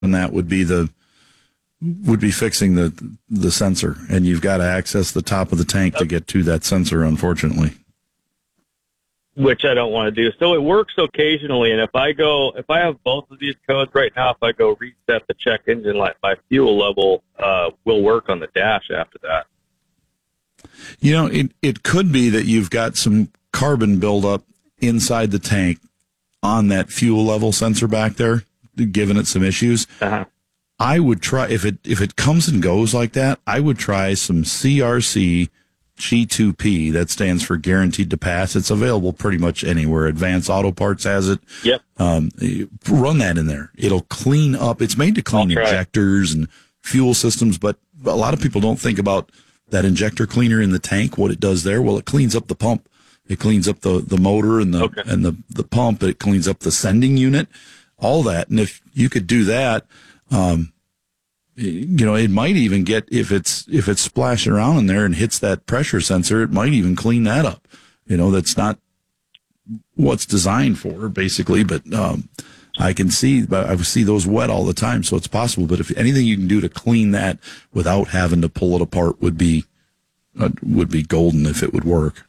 and that would be fixing the sensor, and you've got to access the top of the tank to get to that sensor, unfortunately. Which I don't want to do. So it works occasionally, and if I have both of these codes right now, if I go reset the check engine light, my fuel level will work on the dash after that. You know, it could be that you've got some carbon buildup inside the tank on that fuel level sensor back there, giving it some issues. Uh-huh. I would try, if it comes and goes like that, I would try some CRC G2P. That stands for Guaranteed to Pass. It's available pretty much anywhere. Advanced Auto Parts has it. Yep. Run that in there. It'll clean up. It's made to clean injectors and fuel systems, but a lot of people don't think about that injector cleaner in the tank, what it does there. Well, it cleans up the pump. It cleans up the motor and the pump. It cleans up the sending unit, all that. And if you could do that, you know, it might even get, if it's splashing around in there and hits that pressure sensor, it might even clean that up. You know, that's not what's designed for, basically, but I see those wet all the time, so it's possible. But if anything you can do to clean that without having to pull it apart would be golden if it would work.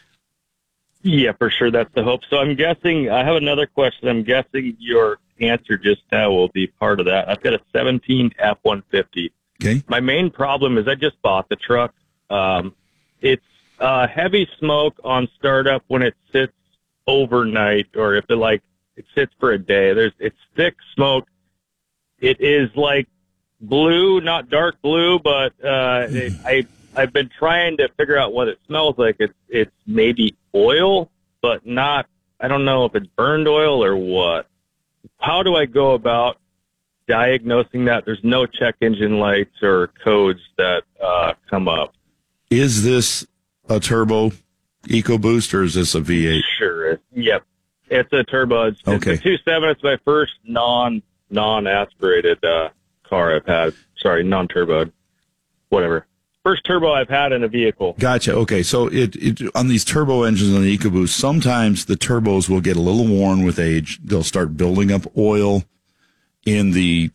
Yeah, for sure. That's the hope. So I'm guessing, I have another question. I'm guessing your answer just now will be part of that. I've got a 17 F-150. Okay. My main problem is I just bought the truck. It's heavy smoke on startup when it sits overnight, or if it sits for a day. It's thick smoke. It is like blue, not dark blue, but I've been trying to figure out what it smells like. It's maybe oil, but not, I don't know if it's burned oil or what. How do I go about diagnosing that? There's no check engine lights or codes that come up. Is this a turbo EcoBoost or is this a V8? Sure. Yep. It's a turbo. It's a 2.7. It's my first non-aspirated car I've had. Sorry, non-turboed. Whatever. First turbo I've had in a vehicle. Gotcha. Okay, so it on these turbo engines on the EcoBoost, sometimes the turbos will get a little worn with age. They'll start building up oil in the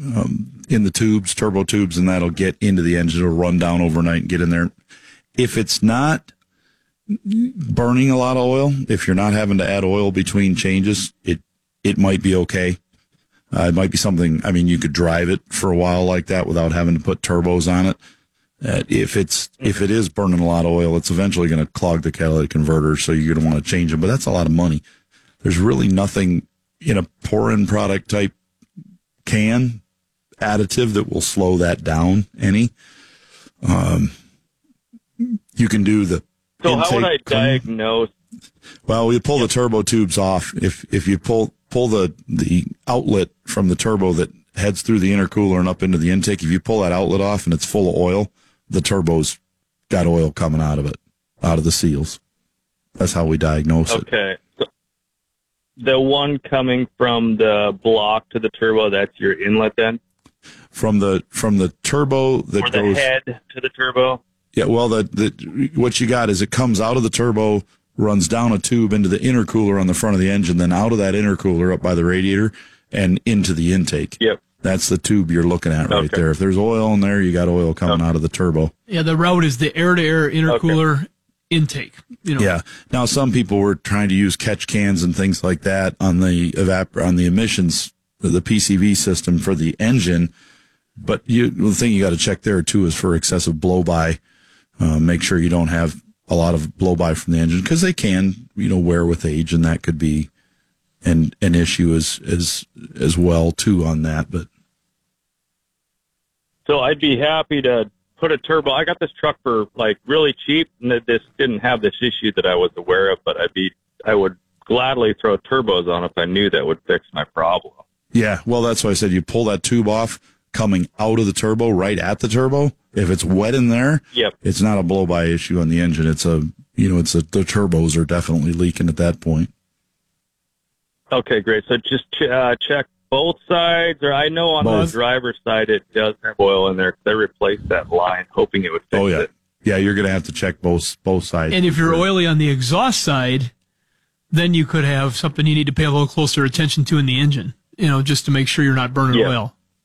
tubes, turbo tubes, and that'll get into the engine. It'll run down overnight and get in there. If it's not burning a lot of oil, if you're not having to add oil between changes, it might be okay. It might be something, I mean, you could drive it for a while like that without having to put turbos on it. If it is burning a lot of oil, it's eventually going to clog the catalytic converter, so you're going to want to change them. But that's a lot of money. There's really nothing in a pour-in product type can additive that will slow that down any. You can do the So how would I diagnose? Well, you pull the turbo tubes off. If you pull the outlet from the turbo that heads through the intercooler and up into the intake, if you pull that outlet off and it's full of oil, the turbo's got oil coming out of it, out of the seals. That's how we diagnose it. Okay. So the one coming from the block to the turbo, that's your inlet then? From the turbo that or the goes head to the turbo? Yeah, well, what you got is it comes out of the turbo, runs down a tube into the intercooler on the front of the engine, then out of that intercooler up by the radiator and into the intake. Yep. That's the tube you're looking at right there. If there's oil in there, you got oil coming out of the turbo. Yeah, the route is the air-to-air intercooler intake. You know. Yeah. Now, some people were trying to use catch cans and things like that on the emissions, the PCV system for the engine. But the thing you got to check there, too, is for excessive blow-by. Make sure you don't have a lot of blow-by from the engine, because they can, wear with age, and that could be an issue as well, too, on that. But so I'd be happy to put a turbo. I got this truck for really cheap, and this didn't have this issue that I was aware of. But I would gladly throw turbos on if I knew that would fix my problem. Yeah, well, that's why I said you pull that tube off coming out of the turbo, right at the turbo. If it's wet in there, it's not a blow-by issue on the engine. It's the turbos are definitely leaking at that point. Okay, great. So just check both sides, or I know on the driver's side it does have oil in there, because I replaced that line hoping it would fix it. Yeah, you're going to have to check both sides. And if you're oily on the exhaust side, then you could have something you need to pay a little closer attention to in the engine, just to make sure you're not burning oil.